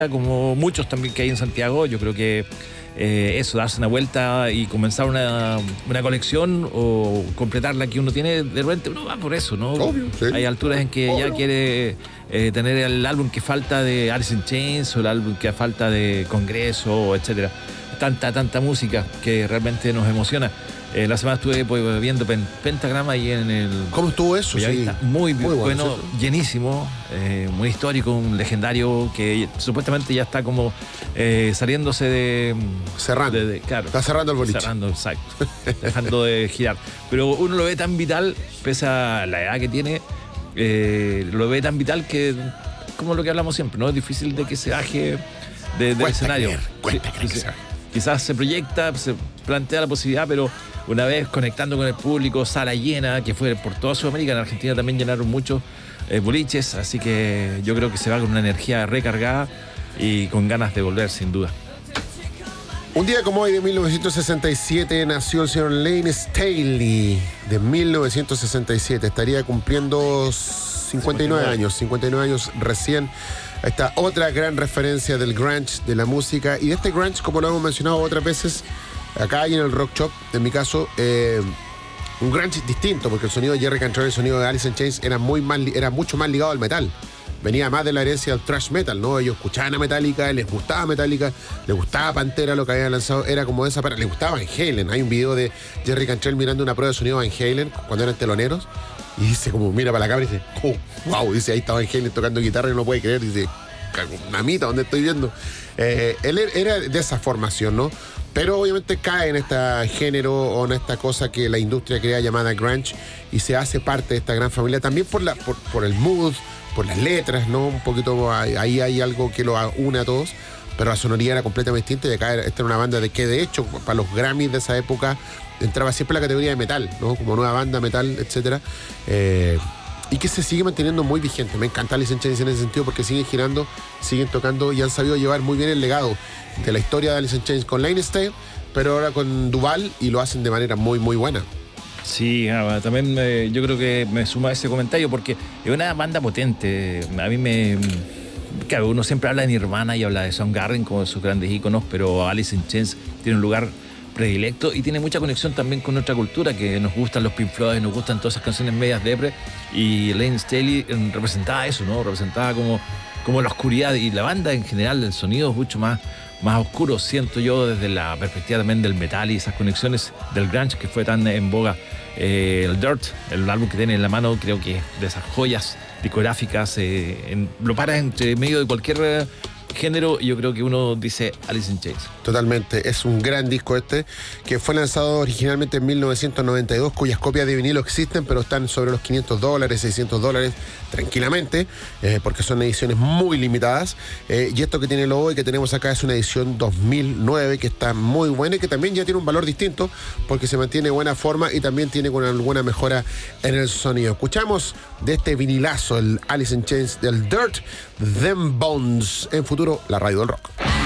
como muchos también que hay en Santiago. Yo creo que eso, darse una vuelta y comenzar una colección o completar la que uno tiene, de repente uno va por eso, ¿no? Obvio, sí. Hay alturas en que Obvio. ya quiere tener el álbum que falta de Alice in Chains o el álbum que falta de Congreso, etcétera. Tanta música que realmente nos emociona. La semana estuve viendo Pentagrama ahí en el... ¿Cómo estuvo eso? Sí. Muy bueno, ¿cierto? llenísimo, muy histórico, un legendario que supuestamente ya está como saliéndose de... Cerrando. Claro, Está cerrando el boliche. cerrando, exacto. Dejando de girar. Pero uno lo ve tan vital, pese a la edad que tiene, lo ve tan vital que, como lo que hablamos siempre, ¿no? Es difícil de que se baje del escenario. Cuesta creer que se baje. Quizás se proyecta, se plantea la posibilidad, pero una vez conectando con el público, sala llena, que fue por toda Sudamérica, en Argentina también llenaron muchos boliches, así que yo creo que se va con una energía recargada y con ganas de volver, sin duda. Un día como hoy de 1967 nació el señor Layne Staley, de 1967. Estaría cumpliendo 59 años recién. Esta otra gran referencia del grunge, de la música y de este grunge, como lo hemos mencionado otras veces acá y en el Rock Shop, en mi caso, un grunge distinto, porque el sonido de Jerry Cantrell, el sonido de Alice in Chains era mucho más ligado al metal. Venía más de la herencia del thrash metal, ¿no? Ellos escuchaban a Metallica, les gustaba Metallica, les gustaba Pantera, lo que habían lanzado, era como esa para. Les gustaba Van Halen. Hay un video de Jerry Cantrell mirando una prueba de sonido de Van Halen cuando eran teloneros y dice como, mira para la cámara y dice, oh, wow, dice, ahí está Van Halen tocando guitarra y no puede creer, dice, mamita, ¿dónde estoy viendo? Él era de esa formación, ¿no? Pero obviamente cae en este género o en esta cosa que la industria crea llamada grunge y se hace parte de esta gran familia también por el mood, por las letras, ¿no? Un poquito ahí hay algo que lo une a todos, pero la sonoridad era completamente distinta y acá esta era una banda de que de hecho para los Grammys de esa época entraba siempre la categoría de metal, ¿no? Como nueva banda, metal, etcétera. Y que se sigue manteniendo muy vigente. Me encanta Alice in Chains en ese sentido porque siguen girando, siguen tocando y han sabido llevar muy bien el legado de la historia de Alice in Chains con Layne Staley, pero ahora con Duval y lo hacen de manera muy, muy buena. Sí, también yo creo que me suma a ese comentario porque es una banda potente. A mí claro, uno siempre habla de Nirvana y habla de Soundgarden como de sus grandes íconos, pero Alice in Chains tiene un lugar predilecto y tiene mucha conexión también con nuestra cultura, que nos gustan los Pink Floyd, nos gustan todas esas canciones medias depre, y Layne Staley representaba eso, ¿no? Representaba como la oscuridad, y la banda en general, el sonido es mucho más oscuro, siento yo, desde la perspectiva también del metal y esas conexiones del grunge que fue tan en boga. El Dirt, el álbum que tiene en la mano, creo que es de esas joyas discográficas, lo paras entre medio de cualquier género y yo creo que uno dice Alice in Chains. Totalmente, es un gran disco este, que fue lanzado originalmente en 1992, cuyas copias de vinilo existen, pero están sobre los $500, $600, tranquilamente, porque son ediciones muy limitadas. Y esto que tiene el logo y que tenemos acá es una edición 2009, que está muy buena y que también ya tiene un valor distinto, porque se mantiene buena forma y también tiene con alguna mejora en el sonido. Escuchamos de este vinilazo, el Alice in Chains del Dirt, Them Bones, en futuro, la radio del rock.